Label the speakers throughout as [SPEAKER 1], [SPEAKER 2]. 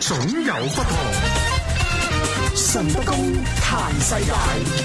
[SPEAKER 1] 總有不同。神不公彈世界。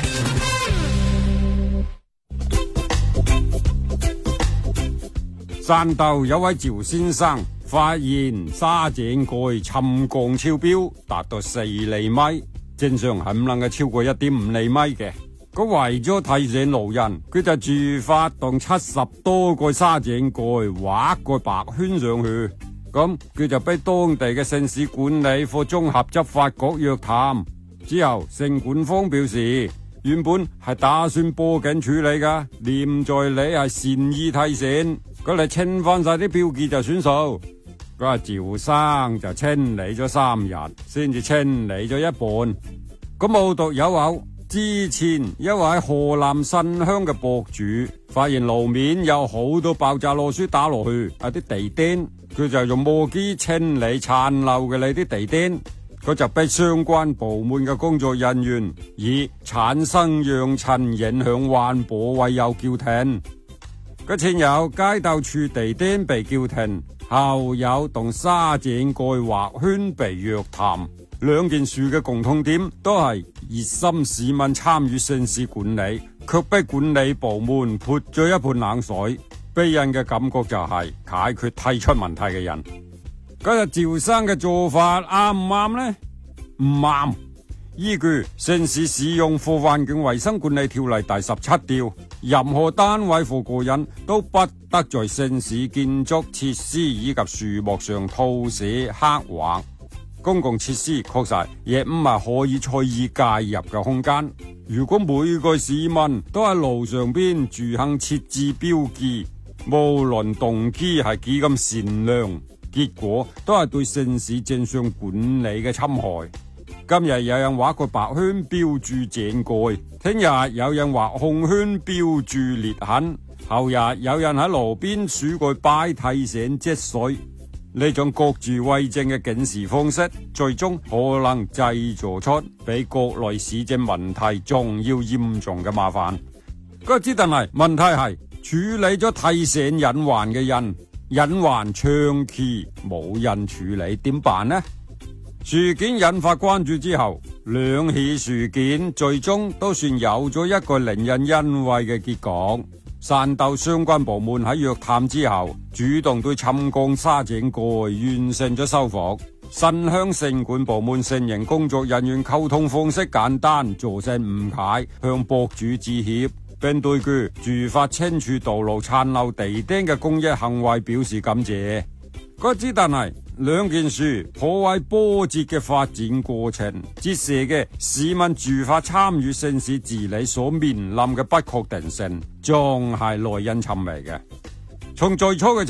[SPEAKER 2] 汕頭有位趙先生發現沙井蓋沉降超標，達到4厘米，正常係唔能夠超過1.5厘米嘅。佢為咗提醒路人，佢就自發動70多個沙井蓋畫個白圈上去。咁佢就俾當地嘅城市管理課綜合執法局約談之後，城管方表示原本係打算報警處理噶，念在你係善意提醒，佢嚟清翻晒啲標記就算數。嗰阿趙生就清理咗3日，先至清理咗一半。咁無獨有偶，之前一位喺河南新鄉嘅博主發現路面有好多爆炸螺絲打落去啲地釘，佢就用磨機清理殘留嘅呢啲地釘，佢就逼相關部門嘅工作人員以產生揚塵影響環保為由叫停。佢前有街道處地釘被叫停，後有同沙井蓋畫圈被約談，兩件事嘅共通點都係熱心市民參與城市管理，卻被管理部門潑咗一盆冷水，俾人嘅感覺就係解決提出問題嘅人。嗰日趙生嘅做法啱唔啱呢？唔啱。依據《城市使用和環境衛生管理條例》第17條，任何單位或個人都不得在城市建築設施以及樹木上塗寫刻畫。公共設施確實亦唔係可以隨意介入嘅空間。如果每個市民都喺路上邊自行設置標記，無論動機係幾咁善良，結果都係對城市正常管理嘅侵害。今日有人畫個白圈標注井蓋，聽日有人畫紅圈標注裂痕，後日有人喺路邊樹蓋擺提醒積水。呢種各自為政嘅警示方式，最終可能製造出比國內市政問題仲要嚴重嘅麻煩。但係問題係處理咗提醒隱患嘅人，隱患長期冇人處理，點辦呢？事件引發關注之後，兩起事件最終都算有咗一個令人欣慰嘅結果。汕頭相關部門喺約談之後，主動對沉降沙井蓋完成咗修復。新鄉城管部門承認工作人員溝通方式簡單，造成誤解，向博主致歉，並對佢自發清除道路殘留地釘嘅公益行為表示感謝。但係兩件事頗為波折嘅發展過程，折射嘅市民自發參與城市治理所面臨嘅不確定性，仲係耐人尋味嘅。從最初嘅